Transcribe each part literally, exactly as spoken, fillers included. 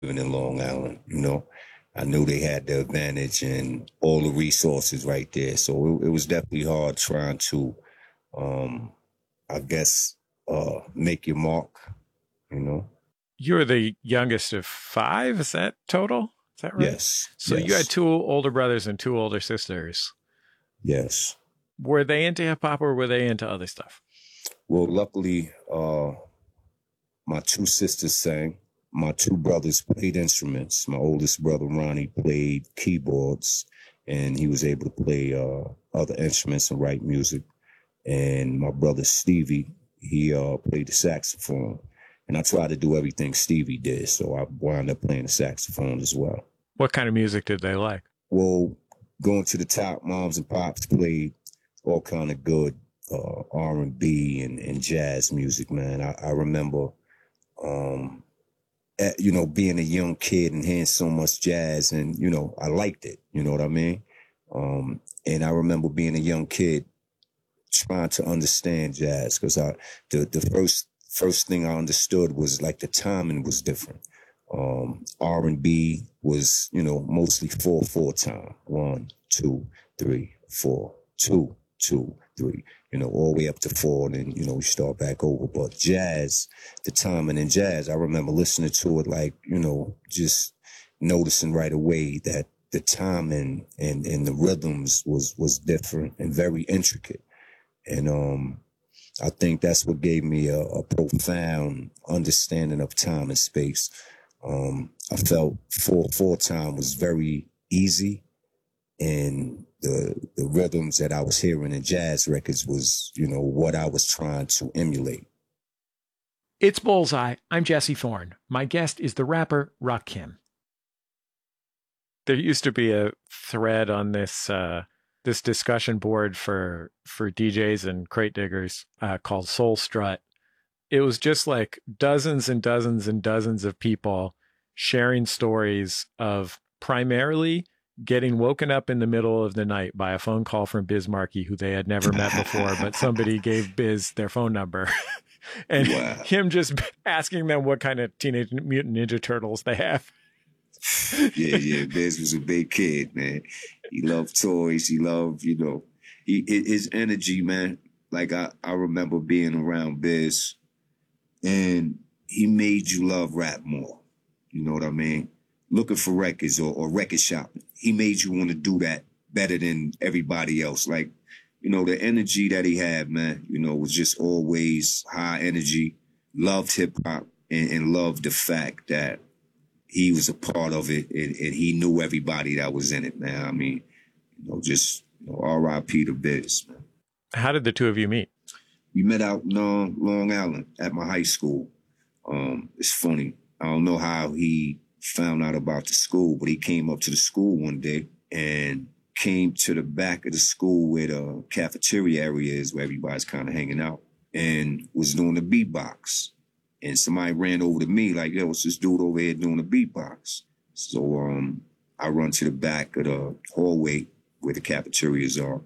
living in Long Island, you know. I knew they had the advantage and all the resources right there. So it, it was definitely hard trying to, um, I guess, uh, make your mark, you know. You were the youngest of five. Is that total? Is that right? Yes, So you had yes, two older brothers and two older sisters. yes. Were they into hip hop or were they into other stuff? Well, luckily, uh, my two sisters sang. My two brothers played instruments. My oldest brother, Ronnie, played keyboards, and he was able to play uh, other instruments and write music. And my brother, Stevie, he uh, played the saxophone. And I tried to do everything Stevie did, so I wound up playing the saxophone as well. What kind of music did they like? Well, going to the top, moms and pops played all kind of good uh, R and B and, and jazz music, man. I, I remember, um, at, you know, being a young kid and hearing so much jazz, and, you know, I liked it, you know what I mean? Um, and I remember being a young kid trying to understand jazz, because I the, the first first thing I understood was like the timing was different. Um, R and B was, you know, mostly four four time. One, two, three, four, two, two, three, you know, all the way up to four, and then, you know, we start back over. But jazz, the timing in jazz, I remember listening to it, like, you know, just noticing right away that the timing and, and the rhythms was was different and very intricate. And um, I think that's what gave me a, a profound understanding of time and space. Um, I felt four four time was very easy, and the the rhythms that I was hearing in jazz records was, you know, what I was trying to emulate. It's Bullseye. I'm Jesse Thorne. My guest is the rapper Rakim. There used to be a thread on this uh, this discussion board for for D Js and crate diggers uh, called Soul Strut. It was just like dozens and dozens and dozens of people sharing stories of primarily getting woken up in the middle of the night by a phone call from Biz Markie, who they had never met before, but somebody gave Biz their phone number. And wow. Him just asking them what kind of Teenage Mutant Ninja Turtles they have. yeah, yeah. Biz was a big kid, man. He loved toys. He loved, you know, he, his energy, man. Like I, I remember being around Biz, and he made you love rap more. You know what I mean? Looking for records or, or record shopping. He made you want to do that better than everybody else. Like, you know, the energy that he had, man, you know, was just always high energy, loved hip hop, and, and loved the fact that he was a part of it, and, and he knew everybody that was in it, man. I mean, you know, just, you know, R I P to Biz, man. How did the two of you meet? We met out in uh, Long Island at my high school. Um, it's funny. I don't know how he found out about the school, but he came up to the school one day and came to the back of the school where the cafeteria area is, where everybody's kind of hanging out, and was doing the beatbox. And somebody ran over to me like, yo, it's this dude over here doing the beatbox. So um, I run to the back of the hallway where the cafeterias are.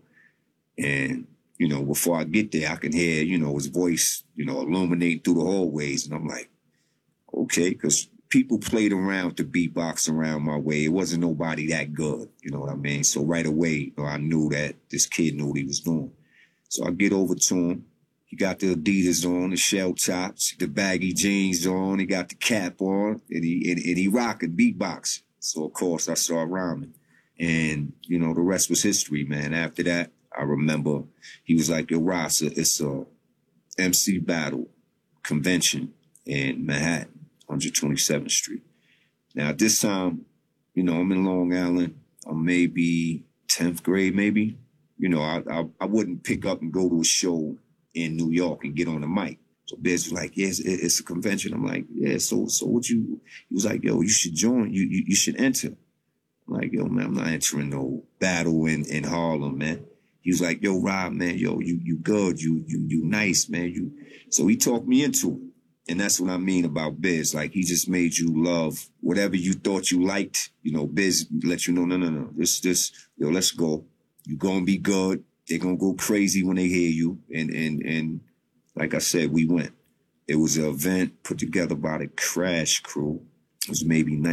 And, you know, before I get there, I can hear, you know, his voice, you know, illuminating through the hallways. And I'm like, okay, because people played around with the beatbox around my way. It wasn't nobody that good, you know what I mean? So right away, you know, I knew that this kid knew what he was doing. So I get over to him. He got the Adidas on, the shell tops, the baggy jeans on. He got the cap on, and he and, and he rocking beatboxing. So of course I started rhyming, and you know the rest was history, man. After that, I remember he was like, "Yo, Ross, it's a M C battle convention in Manhattan, one twenty-seventh Street." Now at this time, you know, I'm in Long Island. I'm maybe tenth grade, maybe. You know, I, I I wouldn't pick up and go to a show in New York and get on the mic. So Biz was like, yes, yeah, it's a convention. I'm like, yeah, so so what you, he was like, yo, you should join, you you, you should enter. I'm like, yo, man, I'm not entering no battle in, in Harlem, man. He was like, yo, Rob, man, yo, you you good, you you you nice, man. You so he talked me into it. And that's what I mean about Biz. Like, he just made you love whatever you thought you liked. You know, Biz let you know, no, no, no, this, this, yo, let's go. You gonna be good. They're going to go crazy when they hear you. And, and, and like I said, we went. It was an event put together by the Crash Crew. It was maybe